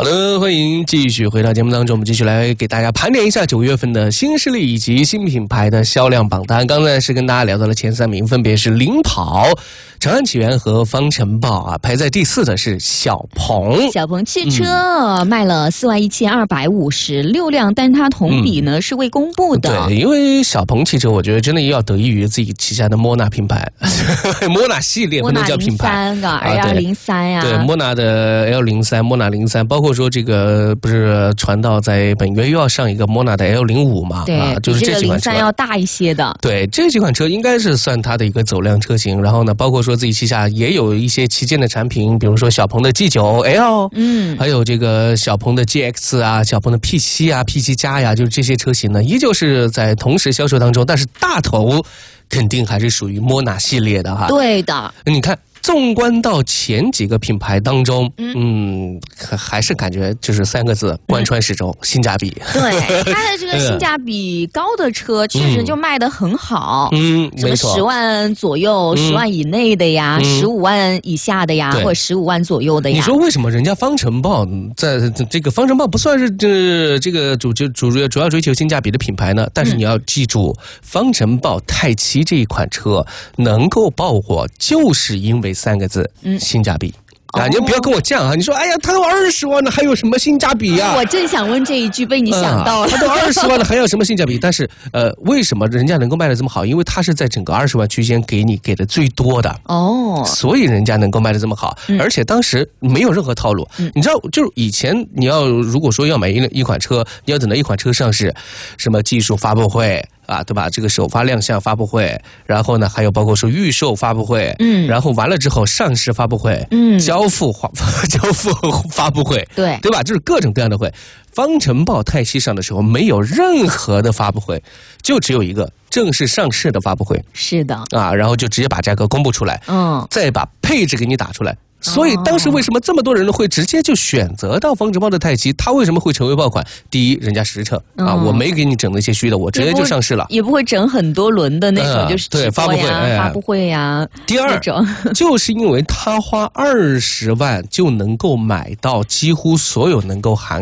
好的，欢迎继续回到节目当中，我们继续来给大家盘点一下9月份的新势力以及新品牌的销量榜单。刚才是跟大家聊到了前3名，分别是领跑、长安启源和方程豹啊，排在第4的是小鹏。 小鹏汽车卖了41256辆，但是它同比呢是未公布的。 对，因为小鹏汽车，我觉得真的要得益于自己旗下的莫纳品牌，莫纳系列不能叫品牌。 莫纳L03呀， 对，莫纳的 L03、莫纳03，包括说这个不是传到在本月又要上一个莫纳的 L05嘛？ 对， 就是这几款车比这个03要大一些的。 对，这几款车应该是算它的一个走量车型。然后呢，包括说自己旗下也有一些旗舰的产品，比如说小鹏的 G9L，还有这个小鹏的 GX 啊、小鹏的 P7 啊、P7 加呀，就是这些车型呢，依旧是在同时销售当中，但是大头肯定还是属于莫纳系列的哈。 对的， 你看。纵观到前几个品牌当中，还是感觉就是3个字贯穿始终，性价比。 对，它的这个性价比高的车确实就卖得很好。什么10万左右、10万以内的呀，15万以下的呀，或者15万左右的呀。 你说为什么人家方程豹在这个方程豹不算是这个主要追求性价比的品牌呢？但是你要记住，方程豹泰七这一款车能够爆火，就是因为3个字，性价比。啊，你不要跟我犟啊！你说，哎呀，他都20万了，还有什么性价比呀？ 我正想问这一句，被你想到了。 他都20万了，还有什么性价比？但是，为什么人家能够卖得这么好？因为他是在整个20万区间给的最多的哦，所以人家能够卖得这么好。而且当时没有任何套路，你知道，就是以前你要如果说要买一款车，你要等到一款车上市，什么技术发布会。啊，对吧？这个首发亮相发布会，然后呢，还有包括说预售发布会，然后完了之后上市发布会，交付发布会，对吧？就是各种各样的会。方程豹泰七上的时候没有任何的发布会，就只有一个正式上市的发布会。 是的啊，然后就直接把价格公布出来，再把配置给你打出来。所以当时为什么这么多人会直接就选择到方程豹的泰七？它为什么会成为爆款？第一，人家实诚啊，我没给你整那些虚的，我直接就上市了， 也不会整很多轮的那种，就是对发布会呀。 第二，就是因为他花20万就能够买到几乎所有能够涵